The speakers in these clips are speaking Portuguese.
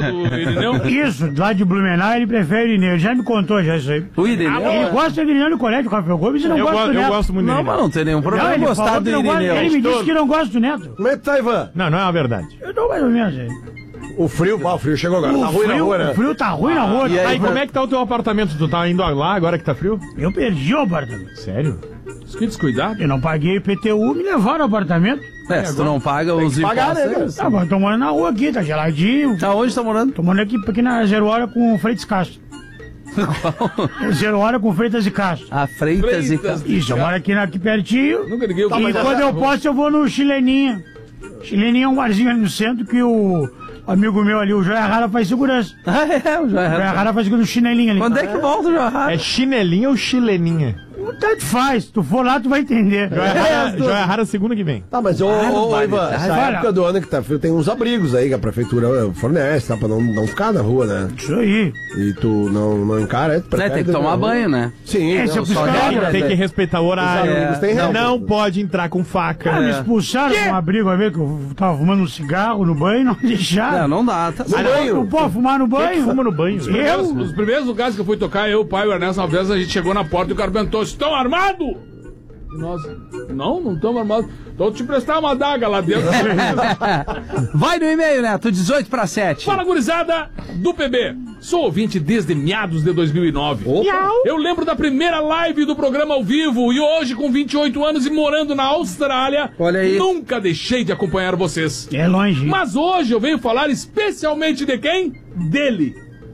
do Irineu? Isso, lá de Blumenau ele prefere o Irineu. Ele já me contou já isso aí. O Irineu? Ele gosta do Irineu no colégio, o Rafael Gomes, e não gosta do Neto. Eu gosto muito do Não, Irineu. mas não tem nenhum problema Ele gostar falou do que não gosta- Irineu. Ele me disse que não gosta do Neto. Como é que tá, Ivan? Não é uma verdade. Eu tô mais ou menos aí. O frio chegou agora. Tá ruim na rua, né? O frio tá ruim na rua. E Aí, como é que tá o teu apartamento? Tu tá indo lá agora que tá frio? Eu perdi o apartamento. Sério? Que descuidado. Eu não paguei IPTU, me levaram ao apartamento. Se tu não paga os pagar, né, impostos... Tá, mas tô morando na rua aqui, tá geladinho. Tá onde tá morando? Tô morando aqui na Zero Hora com o Freitas Castro. Zero Hora com Freitas e Castro. A Freitas e... Isso, eu moro aqui pertinho. Nunca liguei o E quando eu posso, eu vou no Chileninha. Chileninha é um barzinho ali no centro que o amigo meu ali, o Joia Rara, faz segurança. o O Joia Rara faz segurança no chinelinho ali. Quando é que volta o Joia É chinelinha ou chileninha? Tanto faz. Tu for lá, tu vai entender. Joia Rara segunda que vem. Tá, mas ô Ivan, essa Olha. época do ano que tá frio, tem uns abrigos aí que a prefeitura fornece, tá? Pra não ficar na rua, né? Isso aí. E tu não encara, tu prefere Tem que tomar banho, né? Sim, Esse não, é o só piscador. regra, Tem né? que respeitar o horário. Os amigos têm regra. Não pode entrar com faca. Me expulsaram de um abrigo, uma vez que eu tava fumando um cigarro no banho, não deixaram. Não dá. Tá... Não pode fumar no banho? Fuma no banho. Os primeiros lugares que eu fui tocar, eu, o pai e o Ernesto, uma vez a gente chegou na porta e o cara perguntou: estão armados? E nós, não estamos armados. Então eu te prestar uma adaga lá dentro. Vai no e-mail, Neto, 18/7. Fala, gurizada do PB. Sou ouvinte desde meados de 2009. Eu lembro da primeira live do programa ao vivo e hoje, com 28 anos e morando na Austrália, Olha aí. nunca deixei de acompanhar vocês. É longe. Mas hoje eu venho falar especialmente de quem? Dele.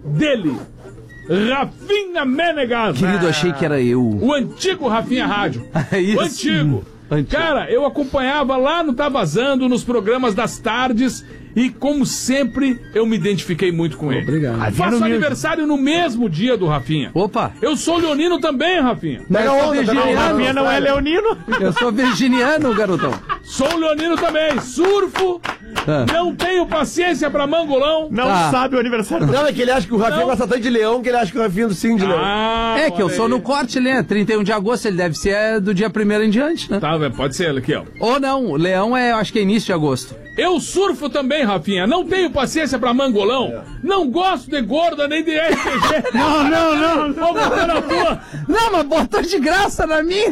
Rafinha Menegas. Querido, achei que era eu. O antigo Rafinha Rádio. Isso. O antigo. Cara, eu acompanhava lá no Tá Vazando, nos programas das tardes, e como sempre, eu me identifiquei muito com ele. Obrigado. Faço aniversário no mesmo dia do Rafinha. Opa. Eu sou leonino também, Rafinha. Pega Eu sou onda, virginiano. Rafinha não é leonino? Eu sou virginiano, garotão. Sou leonino também. Surfo. Não tenho paciência pra mangolão. Não sabe o aniversário. Não, é que ele acha que o Rafinha gosta tanto de leão que ele acha que o Rafinha é do sim de leão. É que eu olha sou aí. no corte, né? 31 de agosto, ele deve ser do dia 1º em diante, né? Tá, velho, pode ser ele aqui, ó. Ou não, leão é, acho que é início de agosto. Eu surfo também, Rafinha. Não tenho paciência pra mangolão. Não gosto de gorda nem de RPG. Não. Vou botar na tua. Não, mas botou de graça na minha.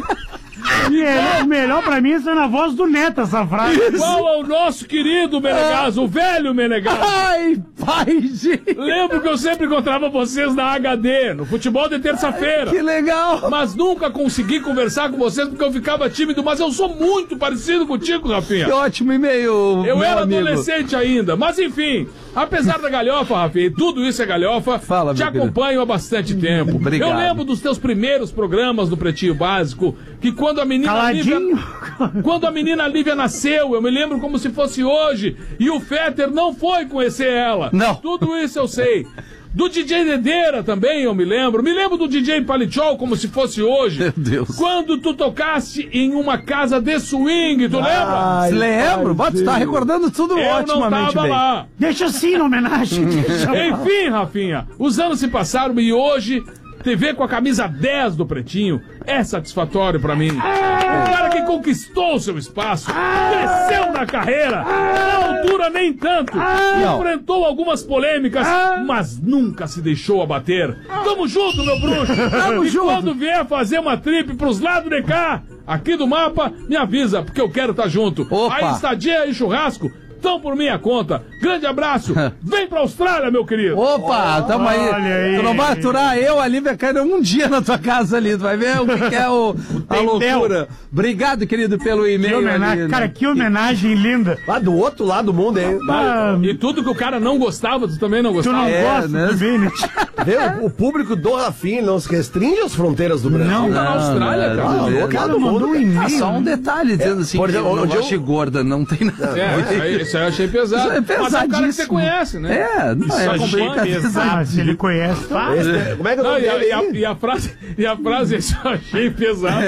O melhor pra mim é na voz do Neto essa frase. Igual ao nosso querido Menegas, o velho Menegas. Ai, pai, gente. Lembro que eu sempre encontrava vocês na HD, no futebol de terça-feira. Que legal. Mas nunca consegui conversar com vocês porque eu ficava tímido. Mas eu sou muito parecido contigo, Rafinha. Que ótimo e-mail, Eu meu era amigo. adolescente ainda. Mas enfim, apesar da galhofa, Rafinha, e tudo isso é galhofa, Fala, te meu querido. acompanho há bastante tempo. Obrigado. Eu lembro dos teus primeiros programas do Pretinho Básico, que quando a menina Caladinho. Lívia, quando a menina Lívia nasceu, eu me lembro como se fosse hoje, e o Fetter não foi conhecer ela. Não. Tudo isso eu sei. Do DJ Dedeira também eu me lembro. Me lembro do DJ Palichol como se fosse hoje. Meu Deus. Quando tu tocaste em uma casa de swing, tu lembra? Lembro? Tu tá recordando tudo Eu não otimamente tava bem. lá. Deixa assim na homenagem. Enfim, Rafinha, os anos se passaram e hoje TV com a camisa 10 do Pretinho é satisfatório pra mim. Um cara que conquistou seu espaço, cresceu na carreira, na altura nem tanto, enfrentou algumas polêmicas, mas nunca se deixou abater. Tamo junto, meu bruxo. Tamo E junto. quando vier fazer uma trip pros lados de cá, aqui do mapa, me avisa, porque eu quero estar junto. Opa. A estadia e churrasco estão por minha conta. Grande abraço. Vem pra Austrália, meu querido. Opa, tamo aí. Olha aí. Tu não vai aturar eu, a Lívia Caira, um dia na tua casa ali. Tu vai ver o que é a loucura. Obrigado, querido, pelo Que e-mail. homenagem, ali, cara, né? que homenagem linda. Lá do outro lado do mundo, hein? E tudo que o cara não gostava, tu também não Tu gostava. não gosta né? também, né? Vê, o público do Rafinha não se restringe às fronteiras do Brasil. Não, Tá na Austrália, não, cara. não, do O outro cara lado do mandou mundo. um e-mail. Só um detalhe, dizendo assim, por que exemplo, eu não onde gosto de eu- gorda, não tem nada. Isso aí eu achei pesado. Isso é Mas é um cara que você pesadíssimo. conhece, né? É, não é achei complicado. Ah, se ele conhece, tá? Esse- como é que eu Não, não e a frase eu só achei pesado.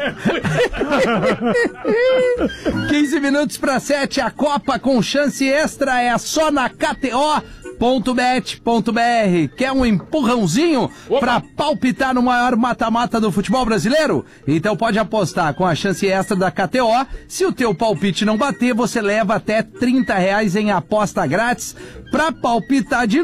15 minutos para 7, a Copa com chance extra é só na KTO.bet.br. Quer um empurrãozinho para palpitar no maior mata-mata do futebol brasileiro? Então pode apostar com a chance extra da KTO. Se o teu palpite não bater, você leva até R$30 em aposta grátis para palpitar de